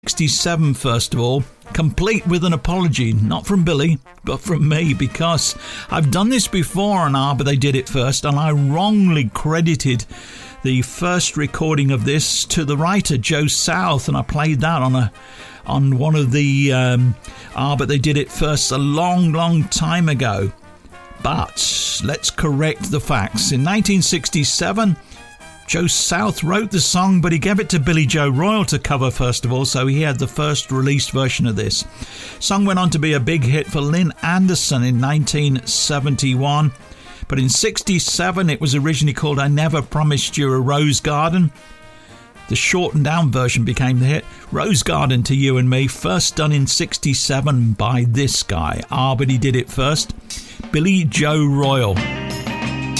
1967, first of all, complete with an apology, not from Billy, but from me, because I've done this before on But They Did It First, and I wrongly credited the first recording of this to the writer, Joe South, and I played that on one of the But They Did It First a long, long time ago. But let's correct the facts. In 1967, Joe South wrote the song, but he gave it to Billy Joe Royal to cover first of all, so he had the first released version of this. Song went on to be a big hit for Lynn Anderson in 1971, but in 67 it was originally called I Never Promised You a Rose Garden. The shortened down version became the hit, Rose Garden to You and Me, first done in 67 by this guy. But He Did It First, Billy Joe Royal.